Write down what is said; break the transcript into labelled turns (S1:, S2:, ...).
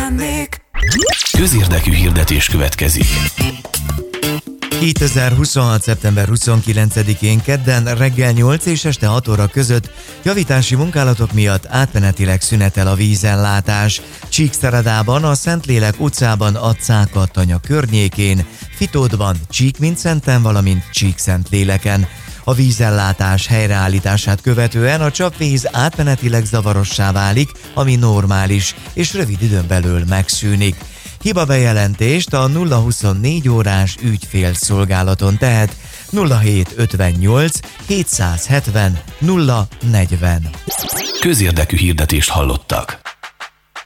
S1: lennék.
S2: Közérdekű hirdetés következik.
S3: 2026. szeptember 29-én kedden reggel 8 és este 6 óra között javítási munkálatok miatt átmenetileg szünetel a vízellátás. Csíkszeredában, a Szentlélek utcában a Cákattanya környékén, Fitódban, Csíkmintszenten, valamint Csíkszentléleken. A vízellátás helyreállítását követően a csapvíz átmenetileg zavarossá válik, ami normális, és rövid időn belül megszűnik. Hibabejelentést a 024 órás ügyfélszolgálaton tehet 0758 770 040.
S2: Közérdekű hirdetést hallottak.